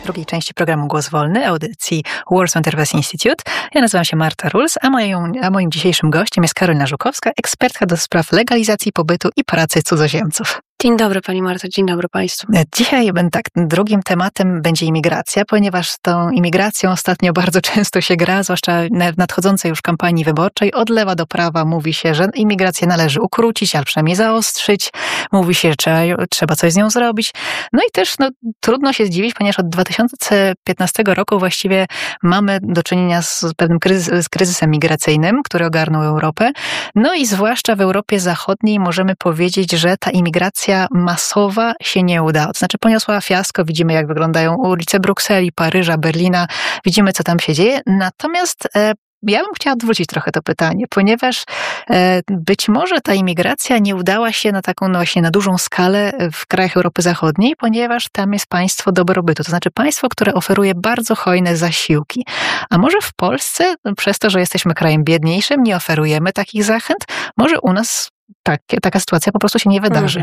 drugiej części programu Głos Wolny, audycji Warsaw Enterprise Institute. Ja nazywam się Marta Ruls, a moim dzisiejszym gościem jest Karolina Żukowska, ekspertka do spraw legalizacji pobytu i pracy cudzoziemców. Dzień dobry Pani Marto, dzień dobry Państwu. Dzisiaj drugim tematem będzie imigracja, ponieważ tą imigracją ostatnio bardzo często się gra, zwłaszcza w nadchodzącej już kampanii wyborczej. Od lewa do prawa mówi się, że imigrację należy ukrócić, albo przynajmniej zaostrzyć. Mówi się, że trzeba coś z nią zrobić. No i też trudno się zdziwić, ponieważ od 2015 roku właściwie mamy do czynienia z pewnym kryzysem migracyjnym, który ogarnął Europę. No i zwłaszcza w Europie Zachodniej możemy powiedzieć, że ta imigracja masowa się nie uda. To znaczy poniosła fiasko, widzimy jak wyglądają ulice Brukseli, Paryża, Berlina, widzimy co tam się dzieje. Natomiast ja bym chciała odwrócić trochę to pytanie, ponieważ być może ta imigracja nie udała się na taką właśnie na dużą skalę w krajach Europy Zachodniej, ponieważ tam jest państwo dobrobytu, to znaczy państwo, które oferuje bardzo hojne zasiłki. A może w Polsce, przez to, że jesteśmy krajem biedniejszym, nie oferujemy takich zachęt, może u nas taka sytuacja po prostu się nie wydarzy.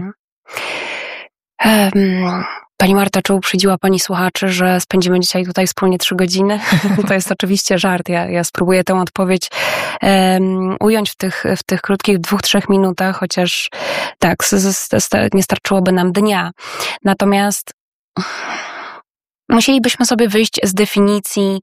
Pani Marta, czy uprzedziła Pani słuchaczy, że spędzimy dzisiaj tutaj wspólnie 3 godziny? To jest oczywiście żart. Ja spróbuję tę odpowiedź ująć w tych krótkich 2-3 minutach, chociaż tak, nie starczyłoby nam dnia. Natomiast musielibyśmy sobie wyjść z definicji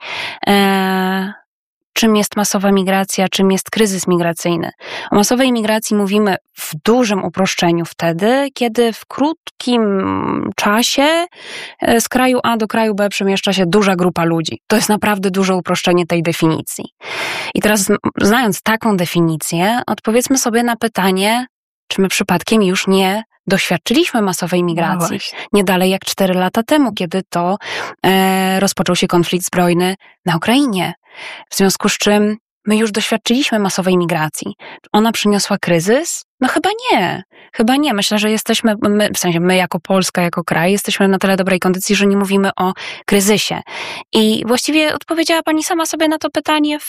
czym jest masowa migracja, czym jest kryzys migracyjny. O masowej migracji mówimy w dużym uproszczeniu wtedy, kiedy w krótkim czasie z kraju A do kraju B przemieszcza się duża grupa ludzi. To jest naprawdę duże uproszczenie tej definicji. I teraz, znając taką definicję, odpowiedzmy sobie na pytanie, czy my przypadkiem już nie doświadczyliśmy masowej migracji. Nie dalej jak 4 lata temu, kiedy to rozpoczął się konflikt zbrojny na Ukrainie. W związku z czym my już doświadczyliśmy masowej migracji. Ona przyniosła kryzys? No chyba nie. Chyba nie. Myślę, że jesteśmy, my jako Polska, jako kraj, jesteśmy na tyle dobrej kondycji, że nie mówimy o kryzysie. I właściwie odpowiedziała Pani sama sobie na to pytanie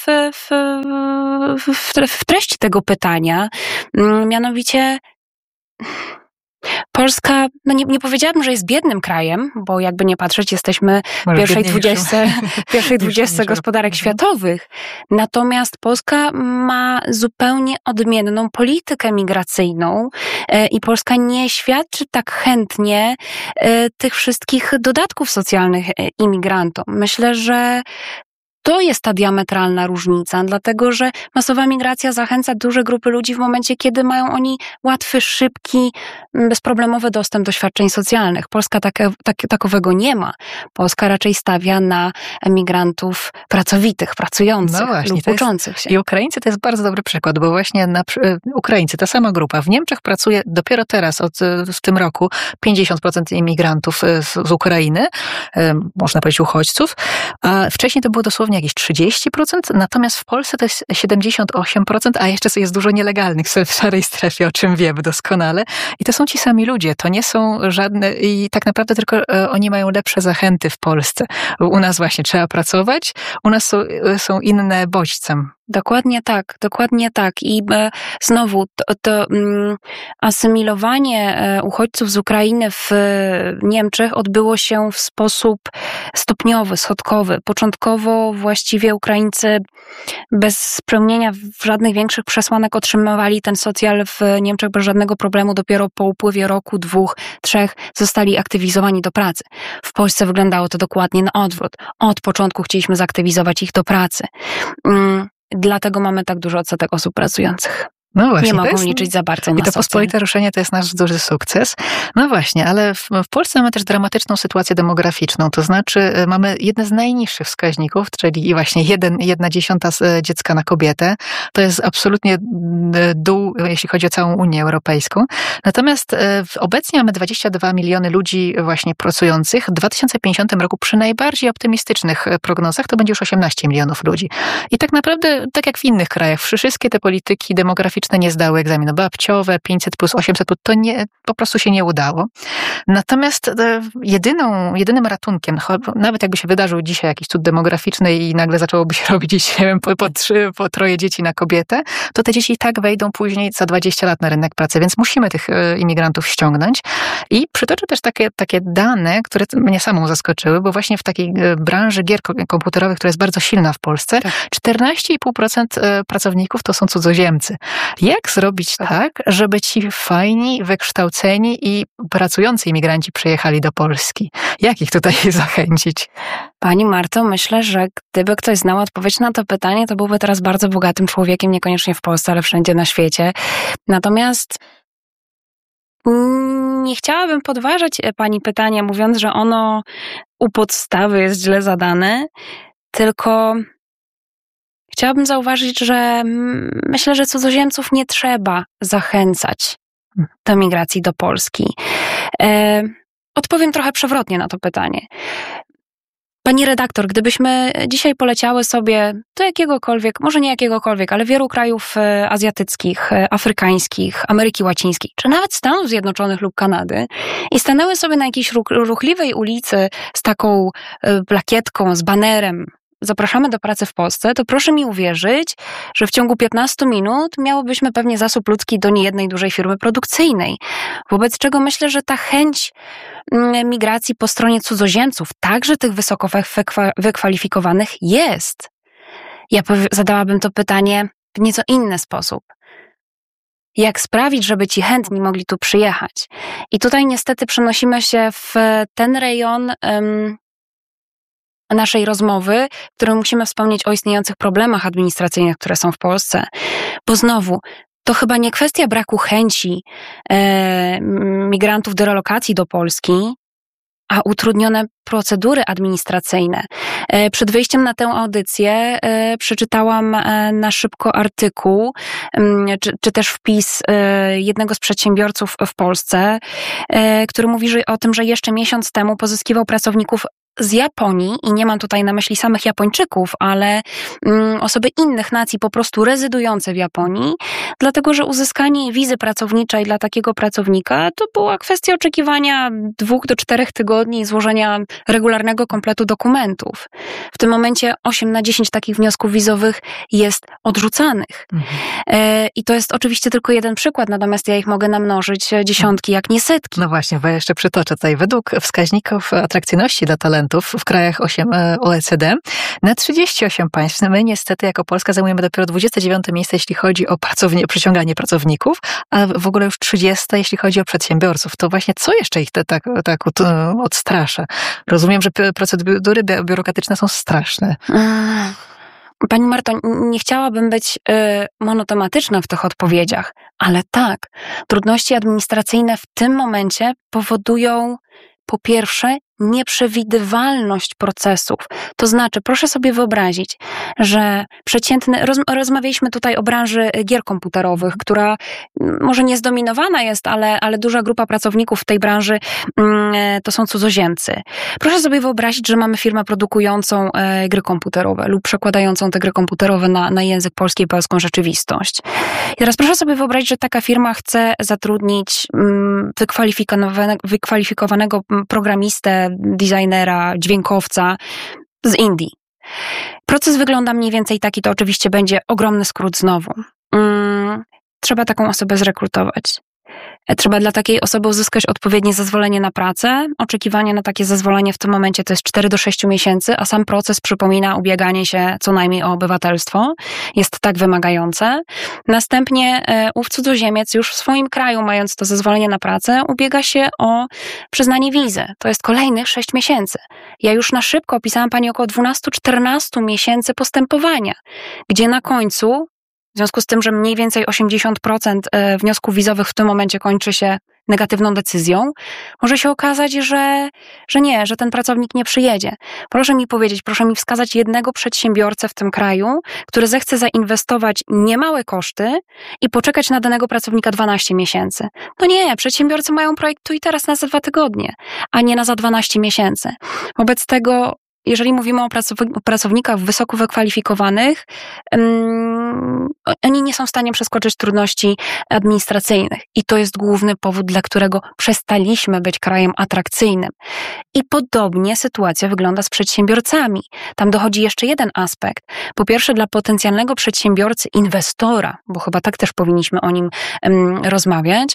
w treści tego pytania. Mianowicie Polska, nie powiedziałabym, że jest biednym krajem, bo jakby nie patrzeć, jesteśmy w pierwszej 20 gospodarek światowych. Natomiast Polska ma zupełnie odmienną politykę migracyjną i Polska nie świadczy tak chętnie tych wszystkich dodatków socjalnych imigrantom. Myślę, że to jest ta diametralna różnica, dlatego że masowa migracja zachęca duże grupy ludzi w momencie, kiedy mają oni łatwy, szybki, bezproblemowy dostęp do świadczeń socjalnych. Polska takowego nie ma. Polska raczej stawia na emigrantów pracowitych, pracujących lub uczących się. I Ukraińcy to jest bardzo dobry przykład, bo właśnie Ukraińcy, ta sama grupa, w Niemczech pracuje dopiero teraz, w tym roku, 50% imigrantów z Ukrainy, można powiedzieć uchodźców, a wcześniej to było dosłownie jakieś 30%, natomiast w Polsce to jest 78%, a jeszcze jest dużo nielegalnych w szarej strefie, o czym wiemy doskonale. I to są ci sami ludzie, to nie są żadne, i tak naprawdę tylko oni mają lepsze zachęty w Polsce. U nas właśnie trzeba pracować, u nas są inne bodźcem. Dokładnie tak. I znowu to asymilowanie uchodźców z Ukrainy w Niemczech odbyło się w sposób stopniowy, schodkowy. Początkowo właściwie Ukraińcy bez spełnienia żadnych większych przesłanek otrzymywali ten socjal w Niemczech bez żadnego problemu. Dopiero po upływie roku, 2, 3 zostali aktywizowani do pracy. W Polsce wyglądało to dokładnie na odwrót. Od początku chcieliśmy zaktywizować ich do pracy. Dlatego mamy tak duży odsetek osób pracujących. No właśnie, nie mogą liczyć za bardzo na i to pospolite ruszenie to jest nasz duży sukces. No właśnie, ale w Polsce mamy też dramatyczną sytuację demograficzną, to znaczy mamy jedne z najniższych wskaźników, czyli właśnie 1,1 dziecka na kobietę. To jest absolutnie dół, jeśli chodzi o całą Unię Europejską. Natomiast obecnie mamy 22 miliony ludzi właśnie pracujących. W 2050 roku przy najbardziej optymistycznych prognozach to będzie już 18 milionów ludzi. I tak naprawdę, tak jak w innych krajach, wszystkie te polityki demograficzne demograficzne, nie zdały egzaminu babciowe, 500+, 800+, to po prostu się nie udało. Natomiast jedynym ratunkiem, nawet jakby się wydarzył dzisiaj jakiś cud demograficzny i nagle zaczęłoby się robić, nie wiem, po 3 dzieci na kobietę, to te dzieci i tak wejdą później za 20 lat na rynek pracy, więc musimy tych imigrantów ściągnąć. I przytoczę też takie dane, które mnie samą zaskoczyły, bo właśnie w takiej branży gier komputerowych, która jest bardzo silna w Polsce, 14,5% pracowników to są cudzoziemcy. Jak zrobić tak, żeby ci fajni, wykształceni i pracujący imigranci przyjechali do Polski? Jak ich tutaj zachęcić? Pani Marto, myślę, że gdyby ktoś znał odpowiedź na to pytanie, to byłby teraz bardzo bogatym człowiekiem, niekoniecznie w Polsce, ale wszędzie na świecie. Natomiast nie chciałabym podważać pani pytania, mówiąc, że ono u podstawy jest źle zadane, tylko chciałabym zauważyć, że myślę, że cudzoziemców nie trzeba zachęcać do migracji do Polski. Odpowiem trochę przewrotnie na to pytanie. Pani redaktor, gdybyśmy dzisiaj poleciały sobie do jakiegokolwiek, może nie jakiegokolwiek, ale wielu krajów azjatyckich, afrykańskich, Ameryki Łacińskiej, czy nawet Stanów Zjednoczonych lub Kanady i stanęły sobie na jakiejś ruchliwej ulicy z taką plakietką, z banerem, zapraszamy do pracy w Polsce, to proszę mi uwierzyć, że w ciągu 15 minut miałobyśmy pewnie zasób ludzki do niejednej dużej firmy produkcyjnej. Wobec czego myślę, że ta chęć migracji po stronie cudzoziemców, także tych wysoko wykwalifikowanych, jest. Ja zadałabym to pytanie w nieco inny sposób. Jak sprawić, żeby ci chętni mogli tu przyjechać? I tutaj niestety przenosimy się w ten rejon naszej rozmowy, w którym musimy wspomnieć o istniejących problemach administracyjnych, które są w Polsce. Bo znowu, to chyba nie kwestia braku chęci migrantów do relokacji do Polski, a utrudnione procedury administracyjne. Przed wyjściem na tę audycję przeczytałam na szybko artykuł, czy też wpis jednego z przedsiębiorców w Polsce, który mówi o tym, że jeszcze miesiąc temu pozyskiwał pracowników z Japonii, i nie mam tutaj na myśli samych Japończyków, ale osoby innych nacji po prostu rezydujące w Japonii, dlatego że uzyskanie wizy pracowniczej dla takiego pracownika to była kwestia oczekiwania 2 do 4 tygodni i złożenia regularnego kompletu dokumentów. W tym momencie 8 na 10 takich wniosków wizowych jest odrzucanych. I to jest oczywiście tylko jeden przykład, natomiast ja ich mogę namnożyć dziesiątki, jak nie setki. No właśnie, bo ja jeszcze przytoczę tutaj. Według wskaźników atrakcyjności dla talentów w krajach OECD na 38 państw my niestety jako Polska zajmujemy dopiero 29 miejsce, jeśli chodzi o przyciąganie pracowników, a w ogóle już 30, jeśli chodzi o przedsiębiorców. To właśnie co jeszcze ich tak odstrasza? Rozumiem, że procedury biurokratyczne są straszne. Pani Marto, nie chciałabym być monotematyczna w tych odpowiedziach, ale tak, trudności administracyjne w tym momencie powodują po pierwsze nieprzewidywalność procesów. To znaczy, proszę sobie wyobrazić, że rozmawialiśmy tutaj o branży gier komputerowych, która może nie zdominowana jest, ale duża grupa pracowników w tej branży to są cudzoziemcy. Proszę sobie wyobrazić, że mamy firmę produkującą gry komputerowe lub przekładającą te gry komputerowe na język polski i polską rzeczywistość. I teraz proszę sobie wyobrazić, że taka firma chce zatrudnić wykwalifikowanego programistę, designera, dźwiękowca z Indii. Proces wygląda mniej więcej taki, to oczywiście będzie ogromny skrót znowu. Trzeba taką osobę zrekrutować. Trzeba dla takiej osoby uzyskać odpowiednie zezwolenie na pracę. Oczekiwanie na takie zezwolenie w tym momencie to jest 4 do 6 miesięcy, a sam proces przypomina ubieganie się co najmniej o obywatelstwo. Jest tak wymagające. Następnie ów cudzoziemiec już w swoim kraju, mając to zezwolenie na pracę, ubiega się o przyznanie wizy. To jest kolejnych 6 miesięcy. Ja już na szybko opisałam pani około 12-14 miesięcy postępowania, gdzie na końcu, w związku z tym, że mniej więcej 80% wniosków wizowych w tym momencie kończy się negatywną decyzją, może się okazać, że ten pracownik nie przyjedzie. Proszę mi powiedzieć, proszę mi wskazać jednego przedsiębiorcę w tym kraju, który zechce zainwestować niemałe koszty i poczekać na danego pracownika 12 miesięcy. No nie, przedsiębiorcy mają projekt tu i teraz na za 2 tygodnie, a nie na za 12 miesięcy. Wobec tego jeżeli mówimy o pracownikach wysoko wykwalifikowanych, oni nie są w stanie przeskoczyć trudności administracyjnych. I to jest główny powód, dla którego przestaliśmy być krajem atrakcyjnym. I podobnie sytuacja wygląda z przedsiębiorcami. Tam dochodzi jeszcze jeden aspekt. Po pierwsze, dla potencjalnego przedsiębiorcy, inwestora, bo chyba tak też powinniśmy o nim rozmawiać,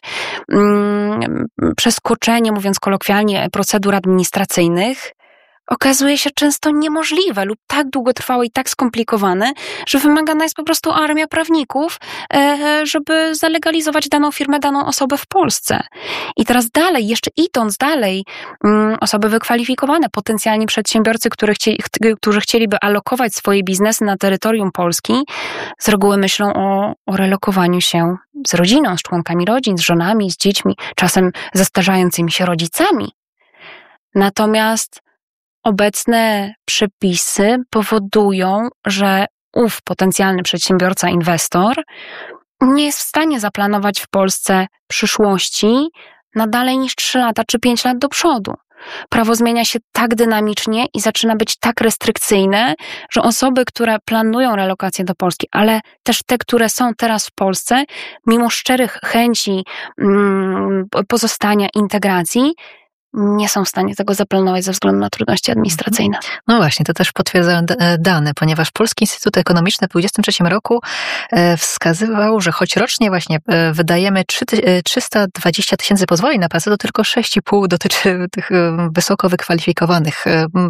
przeskoczenie, mówiąc kolokwialnie, procedur administracyjnych okazuje się często niemożliwe lub tak długotrwałe i tak skomplikowane, że wymagana jest po prostu armia prawników, żeby zalegalizować daną firmę, daną osobę w Polsce. I teraz dalej, jeszcze idąc dalej, osoby wykwalifikowane, potencjalni przedsiębiorcy, którzy chcieliby alokować swoje biznesy na terytorium Polski, z reguły myślą o relokowaniu się z rodziną, z członkami rodzin, z żonami, z dziećmi, czasem zestarzającymi się rodzicami. Natomiast obecne przepisy powodują, że ów potencjalny przedsiębiorca, inwestor nie jest w stanie zaplanować w Polsce przyszłości na dalej niż 3 lata czy 5 lat do przodu. Prawo zmienia się tak dynamicznie i zaczyna być tak restrykcyjne, że osoby, które planują relokację do Polski, ale też te, które są teraz w Polsce, mimo szczerych chęci pozostania, integracji, nie są w stanie tego zaplanować ze względu na trudności administracyjne. No właśnie, to też potwierdzają dane, ponieważ Polski Instytut Ekonomiczny w 2023 roku wskazywał, że choć rocznie właśnie wydajemy 320 000 pozwoleń na pracę, to tylko 6,5 dotyczy tych wysoko wykwalifikowanych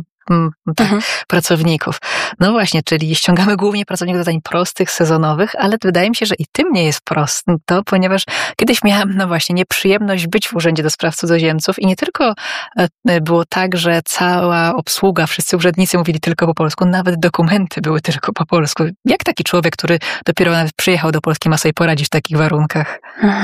pracowników. No właśnie, czyli ściągamy głównie pracowników do zadań prostych, sezonowych, ale wydaje mi się, że i tym nie jest prosto, ponieważ kiedyś miałam, no właśnie, nieprzyjemność być w Urzędzie do Spraw Cudzoziemców i nie tylko było tak, że cała obsługa, wszyscy urzędnicy mówili tylko po polsku, nawet dokumenty były tylko po polsku. Jak taki człowiek, który dopiero nawet przyjechał do Polski, ma sobie poradzić w takich warunkach?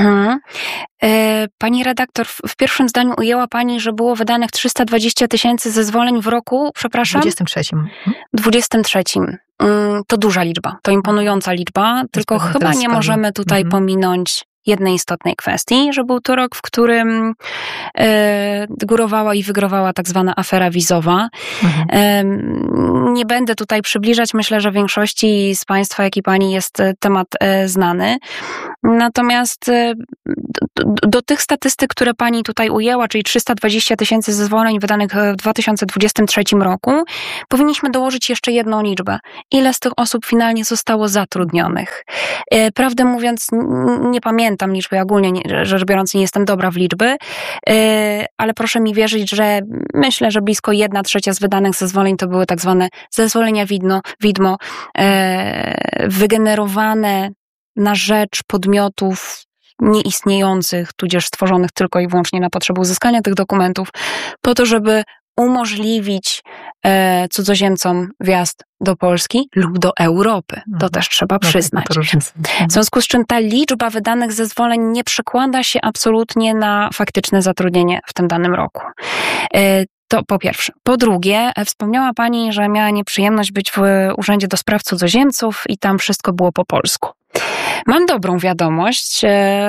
Pani redaktor, w pierwszym zdaniu ujęła pani, że było wydanych 320 000 zezwoleń w roku, przepraszam? 23. To duża liczba, to imponująca liczba, tylko chyba nie możemy tutaj pominąć jednej istotnej kwestii, że był to rok, w którym górowała i wygrowała tak zwana afera wizowa. Nie będę tutaj przybliżać, myślę, że większości z Państwa, jak i Pani, jest temat znany. Natomiast do tych statystyk, które Pani tutaj ujęła, czyli 320 000 zezwoleń wydanych w 2023 roku, powinniśmy dołożyć jeszcze jedną liczbę. Ile z tych osób finalnie zostało zatrudnionych? Prawdę mówiąc, nie pamiętam liczby, ogólnie rzecz biorąc nie jestem dobra w liczby, ale proszę mi wierzyć, że myślę, że blisko 1/3 z wydanych zezwoleń to były tak zwane zezwolenia widmo, wygenerowane na rzecz podmiotów nieistniejących, tudzież stworzonych tylko i wyłącznie na potrzeby uzyskania tych dokumentów, po to, żeby umożliwić cudzoziemcom wjazd do Polski lub do Europy. To też trzeba przyznać. W związku z czym ta liczba wydanych zezwoleń nie przekłada się absolutnie na faktyczne zatrudnienie w tym danym roku. To po pierwsze. Po drugie, wspomniała Pani, że miała nieprzyjemność być w Urzędzie do Spraw Cudzoziemców i tam wszystko było po polsku. Mam dobrą wiadomość.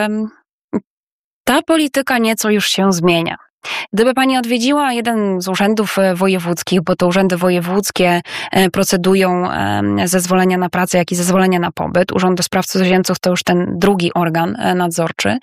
Ta polityka nieco już się zmienia. Gdyby Pani odwiedziła jeden z urzędów wojewódzkich, bo to urzędy wojewódzkie procedują zezwolenia na pracę, jak i zezwolenia na pobyt. Urząd do Spraw Cudzoziemców to już ten drugi organ nadzorczy.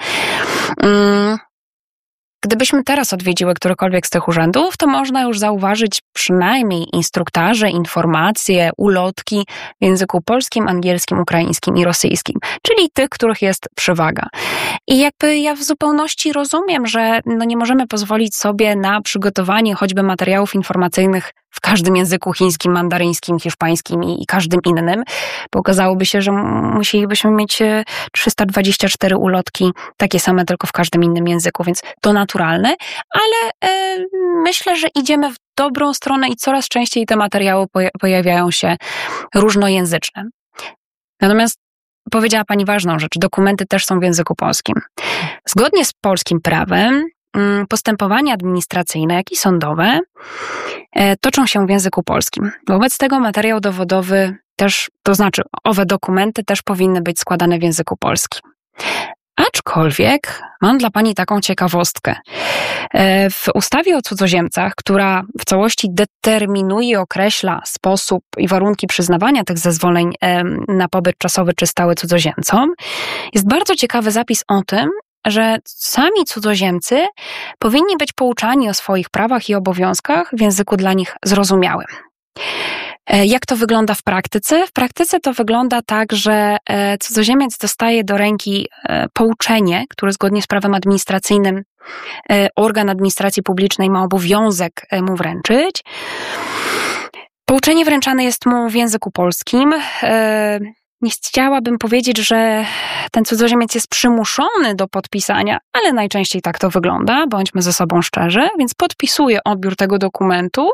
Gdybyśmy teraz odwiedziły którykolwiek z tych urzędów, to można już zauważyć przynajmniej instruktarze, informacje, ulotki w języku polskim, angielskim, ukraińskim i rosyjskim, czyli tych, których jest przewaga. I jakby ja w zupełności rozumiem, że nie możemy pozwolić sobie na przygotowanie choćby materiałów informacyjnych w każdym języku chińskim, mandaryńskim, hiszpańskim i każdym innym, bo okazałoby się, że musielibyśmy mieć 324 ulotki, takie same tylko w każdym innym języku, więc to naturalne, ale myślę, że idziemy w dobrą stronę i coraz częściej te materiały pojawiają się różnojęzyczne. Natomiast powiedziała Pani ważną rzecz, dokumenty też są w języku polskim. Zgodnie z polskim prawem postępowania administracyjne, jak i sądowe toczą się w języku polskim. Wobec tego materiał dowodowy też, to znaczy owe dokumenty też powinny być składane w języku polskim. Aczkolwiek mam dla pani taką ciekawostkę. W ustawie o cudzoziemcach, która w całości determinuje i określa sposób i warunki przyznawania tych zezwoleń na pobyt czasowy czy stały cudzoziemcom, jest bardzo ciekawy zapis o tym, że sami cudzoziemcy powinni być pouczani o swoich prawach i obowiązkach w języku dla nich zrozumiałym. Jak to wygląda w praktyce? W praktyce to wygląda tak, że cudzoziemiec dostaje do ręki pouczenie, które zgodnie z prawem administracyjnym organ administracji publicznej ma obowiązek mu wręczyć. Pouczenie wręczane jest mu w języku polskim. Nie chciałabym powiedzieć, że ten cudzoziemiec jest przymuszony do podpisania, ale najczęściej tak to wygląda, bądźmy ze sobą szczerzy, więc podpisuje odbiór tego dokumentu.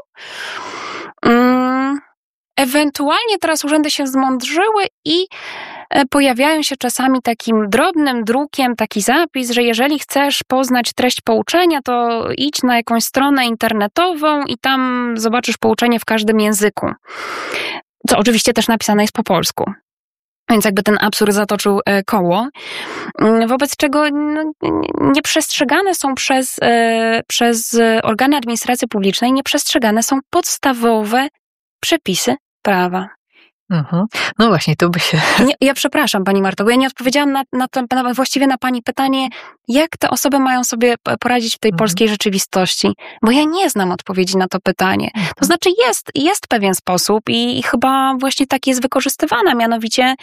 Ewentualnie teraz urzędy się zmądrzyły i pojawiają się czasami takim drobnym drukiem taki zapis, że jeżeli chcesz poznać treść pouczenia, to idź na jakąś stronę internetową i tam zobaczysz pouczenie w każdym języku. Co oczywiście też napisane jest po polsku. Więc jakby ten absurd zatoczył koło, wobec czego nieprzestrzegane są przez organy administracji publicznej, nieprzestrzegane są podstawowe przepisy prawa. Mhm. No właśnie, tu by się... Ja przepraszam, pani Marto, bo ja nie odpowiedziałam właściwie na pani pytanie, jak te osoby mają sobie poradzić w tej polskiej rzeczywistości, bo ja nie znam odpowiedzi na to pytanie. To znaczy jest pewien sposób i chyba właśnie tak jest wykorzystywana, mianowicie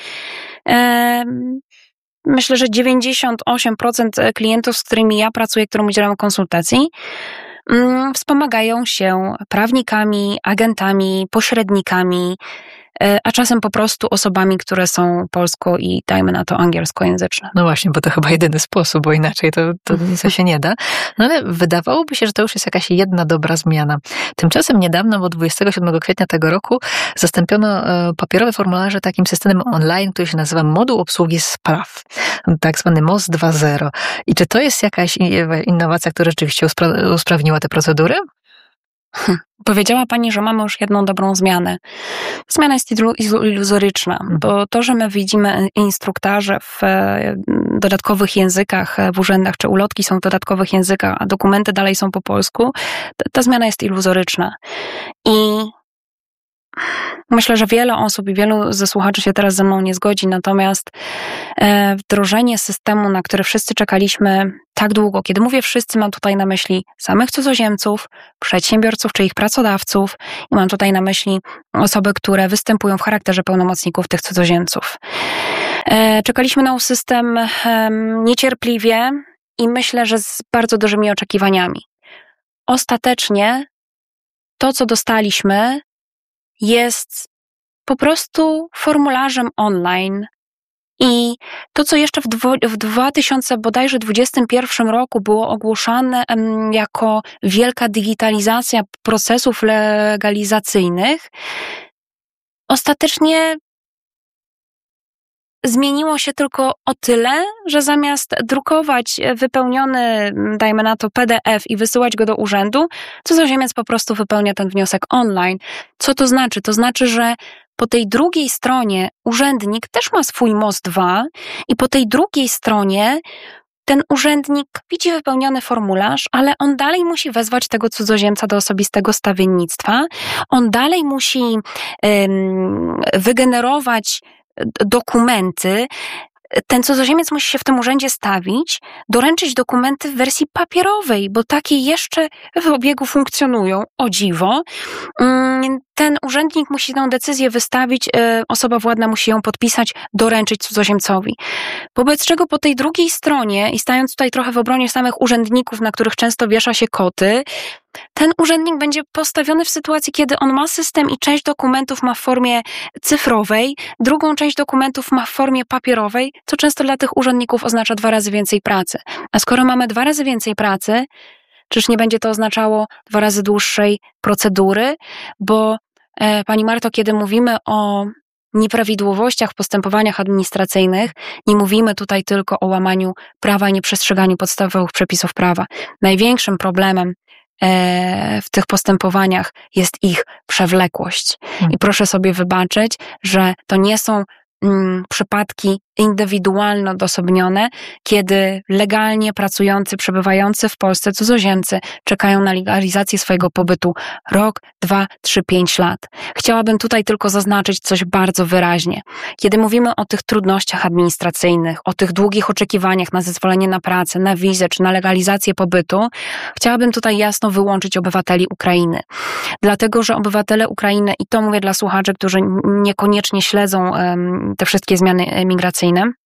myślę, że 98% klientów, z którymi ja pracuję, którym udzielam konsultacji, wspomagają się prawnikami, agentami, pośrednikami, a czasem po prostu osobami, które są polsko i dajmy na to angielskojęzyczne. No właśnie, bo to chyba jedyny sposób, bo inaczej to nic się nie da. No ale wydawałoby się, że to już jest jakaś jedna dobra zmiana. Tymczasem niedawno, bo 27 kwietnia tego roku, zastąpiono papierowe formularze takim systemem online, który się nazywa Moduł Obsługi Spraw, tak zwany MOS 2.0. I czy to jest jakaś innowacja, która rzeczywiście usprawniła te procedury? Powiedziała pani, że mamy już jedną dobrą zmianę. Zmiana jest iluzoryczna, bo to, że my widzimy instruktaże w dodatkowych językach w urzędach, czy ulotki są w dodatkowych językach, a dokumenty dalej są po polsku, ta zmiana jest iluzoryczna. I myślę, że wiele osób i wielu ze słuchaczy się teraz ze mną nie zgodzi, natomiast wdrożenie systemu, na który wszyscy czekaliśmy tak długo, kiedy mówię wszyscy, mam tutaj na myśli samych cudzoziemców, przedsiębiorców czy ich pracodawców i mam tutaj na myśli osoby, które występują w charakterze pełnomocników tych cudzoziemców. Czekaliśmy na system niecierpliwie i myślę, że z bardzo dużymi oczekiwaniami. Ostatecznie to, co dostaliśmy, jest po prostu formularzem online i to, co jeszcze w 2021 roku było ogłoszone jako wielka digitalizacja procesów legalizacyjnych, ostatecznie zmieniło się tylko o tyle, że zamiast drukować wypełniony, dajmy na to PDF i wysyłać go do urzędu, cudzoziemiec po prostu wypełnia ten wniosek online. Co to znaczy? To znaczy, że po tej drugiej stronie urzędnik też ma swój MOS 2 i po tej drugiej stronie ten urzędnik widzi wypełniony formularz, ale on dalej musi wezwać tego cudzoziemca do osobistego stawiennictwa. On dalej musi wygenerować dokumenty. Ten cudzoziemiec musi się w tym urzędzie stawić, doręczyć dokumenty w wersji papierowej, bo takie jeszcze w obiegu funkcjonują, o dziwo. Ten urzędnik musi tę decyzję wystawić, osoba władna musi ją podpisać, doręczyć cudzoziemcowi. Wobec czego po tej drugiej stronie, i stając tutaj trochę w obronie samych urzędników, na których często wiesza się koty, ten urzędnik będzie postawiony w sytuacji, kiedy on ma system i część dokumentów ma w formie cyfrowej, drugą część dokumentów ma w formie papierowej, co często dla tych urzędników oznacza 2 razy więcej pracy. A skoro mamy 2 razy więcej pracy, czyż nie będzie to oznaczało 2 razy dłuższej procedury? Bo pani Marto, kiedy mówimy o nieprawidłowościach w postępowaniach administracyjnych, nie mówimy tutaj tylko o łamaniu prawa i nieprzestrzeganiu podstawowych przepisów prawa. Największym problemem w tych postępowaniach jest ich przewlekłość. I proszę sobie wybaczyć, że to nie są przypadki indywidualnie odosobnione, kiedy legalnie pracujący, przebywający w Polsce cudzoziemcy czekają na legalizację swojego pobytu rok, 2, 3, 5 lat. Chciałabym tutaj tylko zaznaczyć coś bardzo wyraźnie. Kiedy mówimy o tych trudnościach administracyjnych, o tych długich oczekiwaniach na zezwolenie na pracę, na wizę czy na legalizację pobytu, chciałabym tutaj jasno wyłączyć obywateli Ukrainy. Dlatego, że obywatele Ukrainy, i to mówię dla słuchaczy, którzy niekoniecznie śledzą te wszystkie zmiany migracyjne,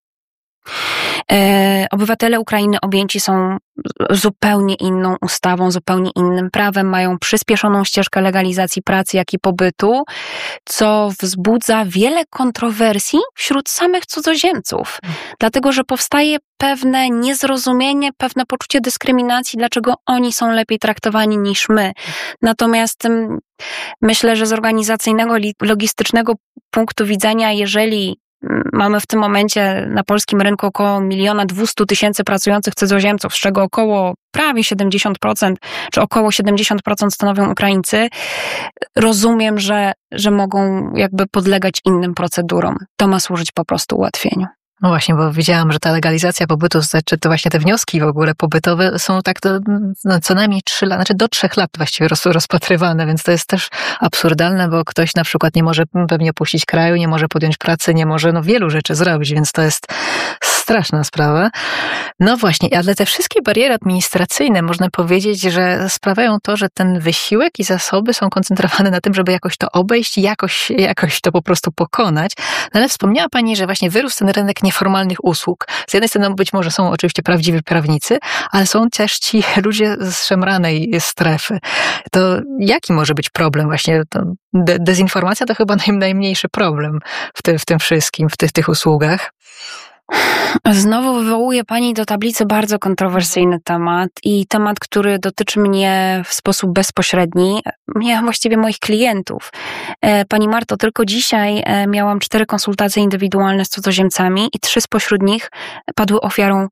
obywatele Ukrainy objęci są zupełnie inną ustawą, zupełnie innym prawem, mają przyspieszoną ścieżkę legalizacji pracy, jak i pobytu, co wzbudza wiele kontrowersji wśród samych cudzoziemców, dlatego że powstaje pewne niezrozumienie, pewne poczucie dyskryminacji, dlaczego oni są lepiej traktowani niż my. Natomiast myślę, że z organizacyjnego, logistycznego punktu widzenia, jeżeli mamy w tym momencie na polskim rynku około 1 200 000 pracujących cudzoziemców, z czego około prawie 70%, czy około 70% stanowią Ukraińcy. Rozumiem, że mogą jakby podlegać innym procedurom. To ma służyć po prostu ułatwieniu. No właśnie, bo widziałam, że ta legalizacja pobytu, znaczy to właśnie te wnioski w ogóle pobytowe są tak co najmniej 3 lata, znaczy do 3 lat właściwie rozpatrywane, więc to jest też absurdalne, bo ktoś na przykład nie może pewnie opuścić kraju, nie może podjąć pracy, nie może wielu rzeczy zrobić, więc to jest straszna sprawa. No właśnie, ale te wszystkie bariery administracyjne, można powiedzieć, że sprawiają to, że ten wysiłek i zasoby są koncentrowane na tym, żeby jakoś to obejść, jakoś to po prostu pokonać. No ale wspomniała Pani, że właśnie wyrósł ten rynek nieformalnych usług. Z jednej strony być może są oczywiście prawdziwi prawnicy, ale są też ci ludzie z szemranej strefy. To jaki może być problem właśnie? Dezinformacja to chyba najmniejszy problem w tym wszystkim, w tych usługach. Znowu wywołuje Pani do tablicy bardzo kontrowersyjny temat i temat, który dotyczy mnie w sposób bezpośredni, właściwie moich klientów. Pani Marto, tylko dzisiaj miałam 4 konsultacje indywidualne z cudzoziemcami i 3 spośród nich padły ofiarą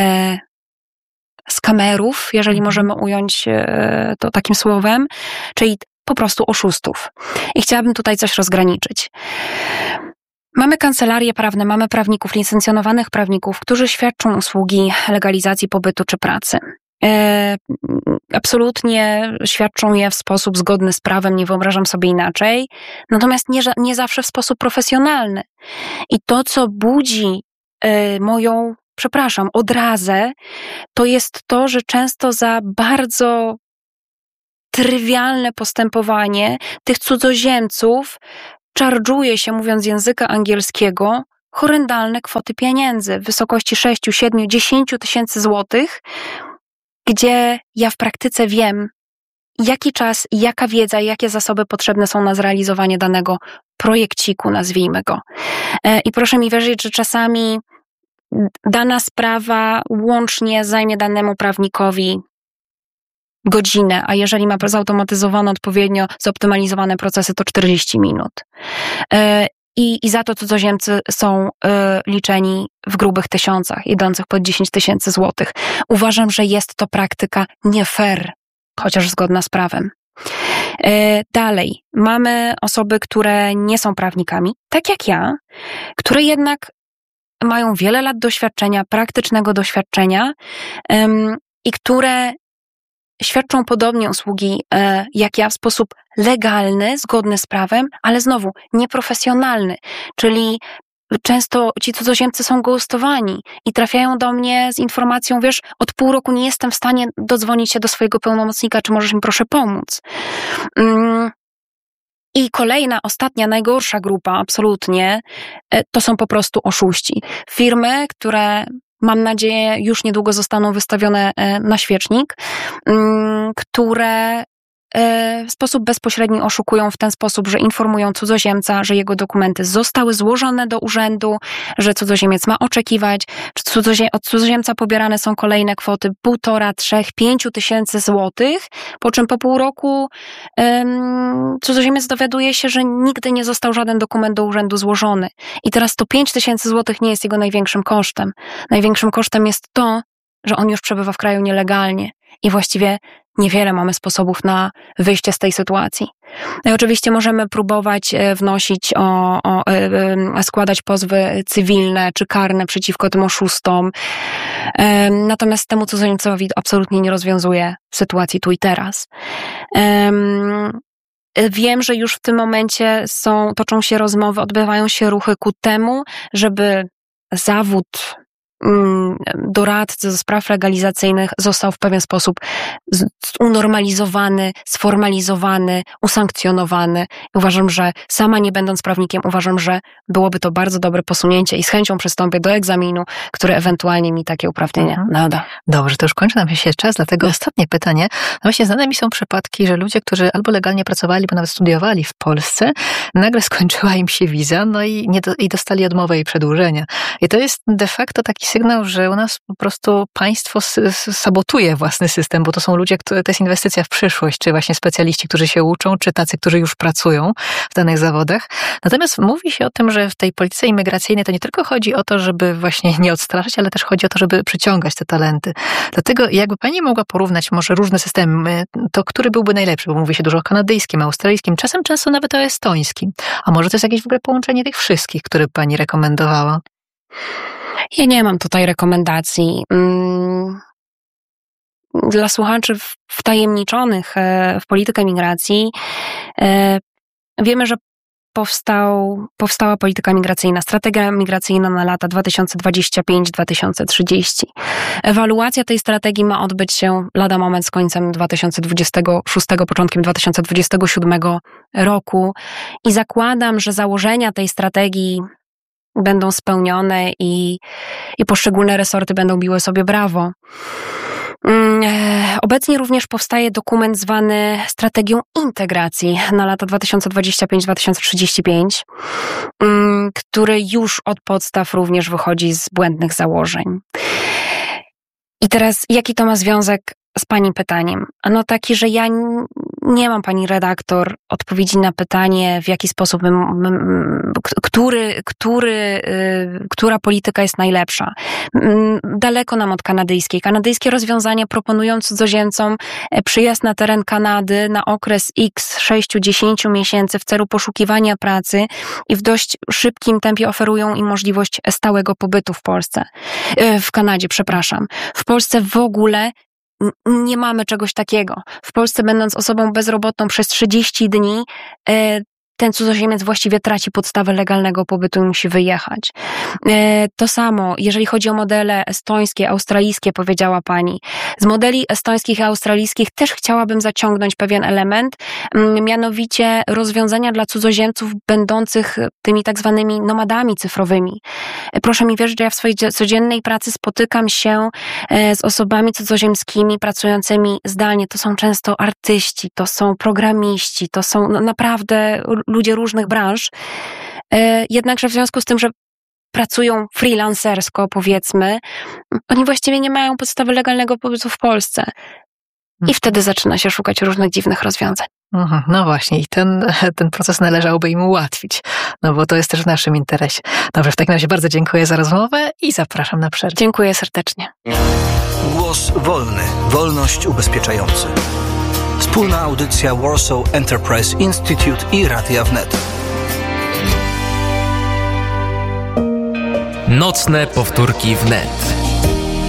skamerów, jeżeli możemy ująć to takim słowem, czyli po prostu oszustów. I chciałabym tutaj coś rozgraniczyć. Mamy kancelarie prawne, mamy prawników, licencjonowanych prawników, którzy świadczą usługi legalizacji pobytu czy pracy. Absolutnie świadczą je w sposób zgodny z prawem, nie wyobrażam sobie inaczej, natomiast nie zawsze w sposób profesjonalny. I to, co budzi moją, odrazę, to jest to, że często za bardzo trywialne postępowanie tych cudzoziemców czarżuje się, mówiąc z języka angielskiego, horrendalne kwoty pieniędzy w wysokości 6, 7, 10 tysięcy złotych, gdzie ja w praktyce wiem, jaki czas, jaka wiedza, jakie zasoby potrzebne są na zrealizowanie danego projekciku, nazwijmy go. I proszę mi wierzyć, że czasami dana sprawa łącznie zajmie danemu prawnikowi godzinę, a jeżeli ma zautomatyzowane, odpowiednio zoptymalizowane procesy, to 40 minut. I za to cudzoziemcy są liczeni w grubych tysiącach, idących pod 10 tysięcy złotych. Uważam, że jest to praktyka nie fair, chociaż zgodna z prawem. Dalej, mamy osoby, które nie są prawnikami, tak jak ja, które jednak mają wiele lat doświadczenia, praktycznego doświadczenia i które świadczą podobnie usługi jak ja w sposób legalny, zgodny z prawem, ale znowu nieprofesjonalny, czyli często ci cudzoziemcy są ghostowani i trafiają do mnie z informacją, wiesz, od pół roku nie jestem w stanie dodzwonić się do swojego pełnomocnika, czy możesz mi proszę pomóc. I kolejna, ostatnia, najgorsza grupa, absolutnie, to są po prostu oszuści. Firmy, które mam nadzieję już niedługo zostaną wystawione na świecznik, które w sposób bezpośredni oszukują w ten sposób, że informują cudzoziemca, że jego dokumenty zostały złożone do urzędu, że cudzoziemiec ma oczekiwać, od cudzoziemca pobierane są kolejne kwoty 1,5, 3, 5 tysięcy złotych, po czym po pół roku cudzoziemiec dowiaduje się, że nigdy nie został żaden dokument do urzędu złożony. I teraz to 5 tysięcy złotych nie jest jego największym kosztem. Największym kosztem jest to, że on już przebywa w kraju nielegalnie i właściwie niewiele mamy sposobów na wyjście z tej sytuacji. No i oczywiście możemy próbować wnosić składać pozwy cywilne czy karne przeciwko tym oszustom. Natomiast temu cudzoziemcowi absolutnie nie rozwiązuje sytuacji tu i teraz. Wiem, że już w tym momencie toczą się rozmowy, odbywają się ruchy ku temu, żeby zawód doradcy do spraw legalizacyjnych został w pewien sposób unormalizowany, sformalizowany, usankcjonowany. Uważam, że sama nie będąc prawnikiem, uważam, że byłoby to bardzo dobre posunięcie i z chęcią przystąpię do egzaminu, który ewentualnie mi takie uprawnienia nada. Dobrze, to już kończy nam się czas, dlatego ostatnie pytanie. No właśnie znane mi są przypadki, że ludzie, którzy albo legalnie pracowali, bo nawet studiowali w Polsce, nagle skończyła im się wiza, no i dostali odmowę jej przedłużenia. I to jest de facto taki sygnał, że u nas po prostu państwo sabotuje własny system, bo to są ludzie, to jest inwestycja w przyszłość, czy właśnie specjaliści, którzy się uczą, czy tacy, którzy już pracują w danych zawodach. Natomiast mówi się o tym, że w tej polityce imigracyjnej to nie tylko chodzi o to, żeby właśnie nie odstraszać, ale też chodzi o to, żeby przyciągać te talenty. Dlatego jakby pani mogła porównać może różne systemy, to który byłby najlepszy? Bo mówi się dużo o kanadyjskim, australijskim, czasem często nawet o estońskim. A może to jest jakieś w ogóle połączenie tych wszystkich, które pani rekomendowała? Ja nie mam tutaj rekomendacji. Dla słuchaczy wtajemniczonych w politykę migracji wiemy, że powstała polityka migracyjna, strategia migracyjna na lata 2025-2030. Ewaluacja tej strategii ma odbyć się lada moment z końcem 2026, początkiem 2027 roku i zakładam, że założenia tej strategii będą spełnione i poszczególne resorty będą biły sobie brawo. Obecnie również powstaje dokument zwany Strategią Integracji na lata 2025-2035, który już od podstaw również wychodzi z błędnych założeń. I teraz, jaki to ma związek z pani pytaniem? Ano taki, że ja nie mam, pani redaktor, odpowiedzi na pytanie, w jaki sposób która polityka jest najlepsza. Daleko nam od kanadyjskiej. Kanadyjskie rozwiązania proponują cudzoziemcom przyjazd na teren Kanady na okres X 6-10 miesięcy w celu poszukiwania pracy i w dość szybkim tempie oferują im możliwość stałego pobytu w Kanadzie. W Polsce w ogóle nie mamy czegoś takiego. W Polsce, będąc osobą bezrobotną przez 30 dni, ten cudzoziemiec właściwie traci podstawę legalnego pobytu i musi wyjechać. To samo, jeżeli chodzi o modele estońskie, australijskie, powiedziała pani. Z modeli estońskich i australijskich też chciałabym zaciągnąć pewien element, mianowicie rozwiązania dla cudzoziemców będących tymi tak zwanymi nomadami cyfrowymi. Proszę mi wierzyć, że ja w swojej codziennej pracy spotykam się z osobami cudzoziemskimi pracującymi zdalnie. To są często artyści, to są programiści, to są naprawdę ludzie różnych branż, jednakże w związku z tym, że pracują freelancersko, powiedzmy, oni właściwie nie mają podstawy legalnego pobytu w Polsce. I wtedy zaczyna się szukać różnych dziwnych rozwiązań. No właśnie, i ten proces należałoby im ułatwić, no bo to jest też w naszym interesie. Dobrze, w takim razie bardzo dziękuję za rozmowę i zapraszam na przerwę. Dziękuję serdecznie. Głos wolny, wolność ubezpieczający. Wspólna audycja Warsaw Enterprise Institute i Radia Wnet. Nocne powtórki wnet.